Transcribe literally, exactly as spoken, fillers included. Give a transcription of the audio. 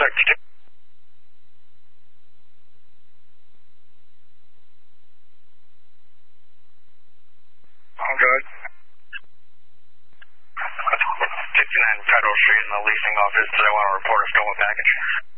like to do? I'm good. fifty-nine Federal Street in the leasing office. Did I want to report a stolen package?